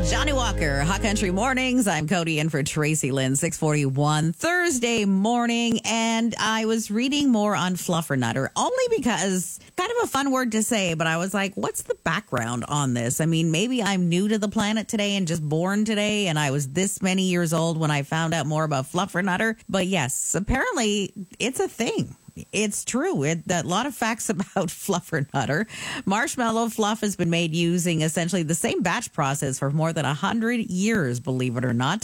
Johnny Walker, Hot Country Mornings. I'm Cody in for Tracy Lynn, 641 Thursday morning. And I was reading more on Fluffernutter only because kind of a fun word to say, but I was like, what's the background on this? I mean, maybe I'm new to the planet today and just born today, and I was this many years old when I found out more about Fluffernutter. But yes, apparently it's a thing. It's true. A lot of facts about Fluffernutter. Marshmallow fluff has been made using essentially the same batch process for more than 100 years, believe it or not.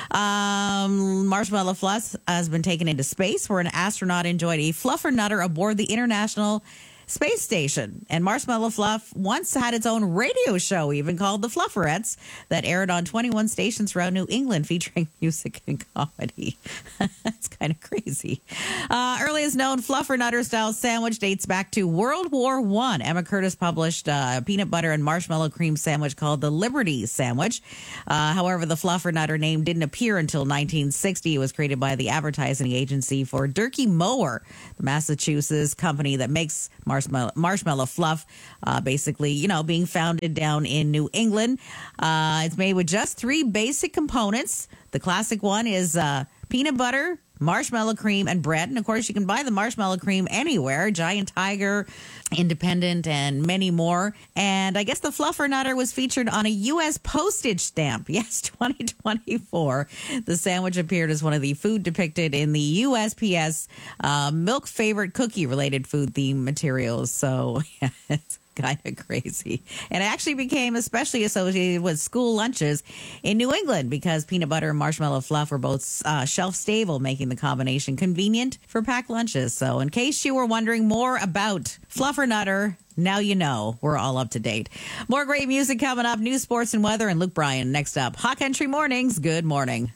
Marshmallow fluff has been taken into space, where an astronaut enjoyed a Fluffernutter aboard the International Space Station. And Marshmallow Fluff once had its own radio show, even called The Flufferettes, that aired on 21 stations throughout New England, featuring music and comedy. That's kind of crazy. Earliest known Fluffernutter-style sandwich dates back to World War I. Emma Curtis published a peanut butter and marshmallow cream sandwich called the Liberty Sandwich. However, the Fluffernutter name didn't appear until 1960. It was created by the advertising agency for Durkee Mower, the Massachusetts company that makes marshmallow fluff, basically, being founded down in New England. It's made with just 3 basic components. The classic one is peanut butter, marshmallow cream, and bread. And of course, you can buy the marshmallow cream anywhere, Giant Tiger, Independent, and many more. And I guess the Fluffernutter was featured on a U.S. postage stamp. Yes, 2024. The sandwich appeared as one of the food depicted in the USPS milk favorite cookie related food theme materials. So, yeah, it's kind of crazy. And it actually became especially associated with school lunches in New England because peanut butter and marshmallow fluff were both shelf stable, making the combination convenient for packed lunches. So in case you were wondering more about Fluffernutter, now you know. We're all up to date. More great music coming up, news, sports, and weather, and Luke Bryan next up. Hot Country Mornings. Good morning.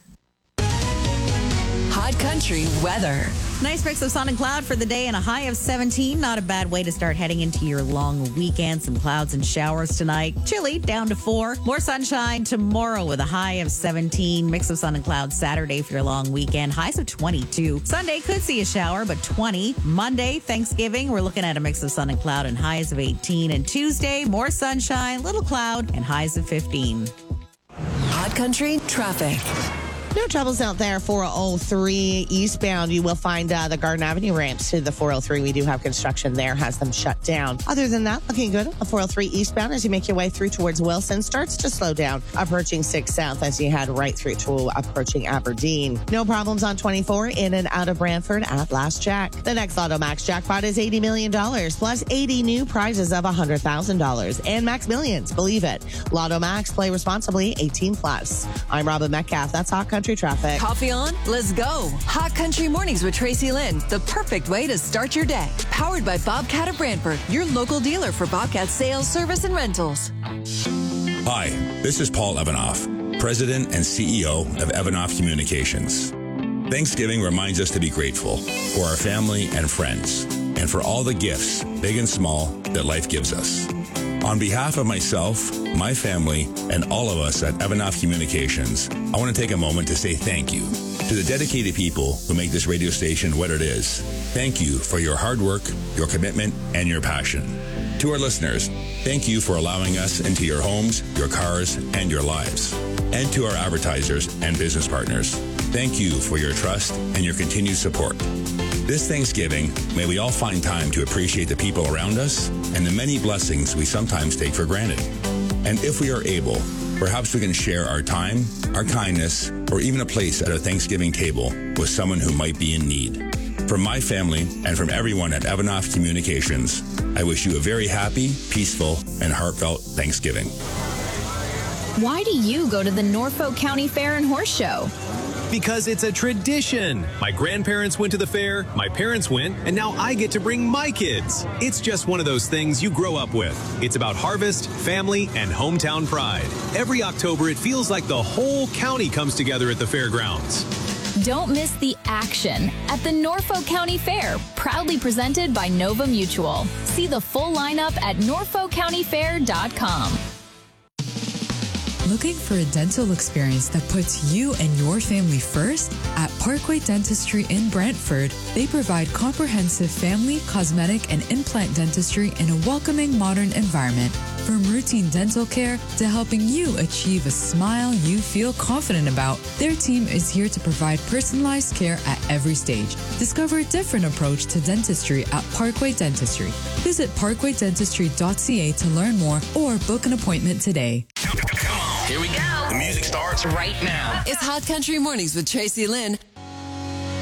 Hot Country weather. Nice mix of sun and cloud for the day and a high of 17. Not a bad way to start heading into your long weekend. Some clouds and showers tonight. Chilly, down to 4. More sunshine tomorrow with a high of 17. Mix of sun and clouds Saturday for your long weekend. Highs of 22. Sunday could see a shower, but 20. Monday, Thanksgiving, we're looking at a mix of sun and cloud and highs of 18. And Tuesday, more sunshine, little cloud, and highs of 15. Hot Country traffic. No troubles out there. 403 eastbound. You will find the Garden Avenue ramps to the 403. We do have construction there, has them shut down. Other than that, looking good on 403 eastbound as you make your way through towards Wilson. Starts to slow down approaching 6 south as you head right through to approaching Aberdeen. No problems on 24 in and out of Brantford at last check. The next Lotto Max jackpot is $80 million plus 80 new prizes of $100,000 and Max Millions. Believe it. Lotto Max, play responsibly, 18 plus. I'm Robin Metcalf. That's Hot Country traffic. Coffee on? Let's go. Hot Country Mornings with Tracy Lynn. The perfect way to start your day. Powered by Bobcat of Brantford, your local dealer for Bobcat sales, service, and rentals. Hi, this is Paul Evanoff, President and CEO of Evanoff Communications. Thanksgiving reminds us to be grateful for our family and friends and for all the gifts, big and small, that life gives us. On behalf of myself, my family, and all of us at Evanoff Communications, I want to take a moment to say thank you to the dedicated people who make this radio station what it is. Thank you for your hard work, your commitment, and your passion. To our listeners, thank you for allowing us into your homes, your cars, and your lives. And to our advertisers and business partners, thank you for your trust and your continued support. This Thanksgiving, may we all find time to appreciate the people around us and the many blessings we sometimes take for granted. And if we are able, perhaps we can share our time, our kindness, or even a place at a Thanksgiving table with someone who might be in need. From my family and from everyone at Evanoff Communications, I wish you a very happy, peaceful, and heartfelt Thanksgiving. Why do you go to the Norfolk County Fair and Horse Show? Because it's a tradition. My grandparents went to the fair, my parents went, and now I get to bring my kids. It's just one of those things you grow up with. It's about harvest, family, and hometown pride. Every October, it feels like the whole county comes together at the fairgrounds. Don't miss the action at the Norfolk County Fair, proudly presented by Nova Mutual. See the full lineup at norfolkcountyfair.com. Looking for a dental experience that puts you and your family first? At Parkway Dentistry in Brantford, they provide comprehensive family, cosmetic, and implant dentistry in a welcoming, modern environment. From routine dental care to helping you achieve a smile you feel confident about, their team is here to provide personalized care at every stage. Discover a different approach to dentistry at Parkway Dentistry. Visit parkwaydentistry.ca to learn more or book an appointment today. Here we go. The music starts right now. It's Hot Country Mornings with Tracy Lynn.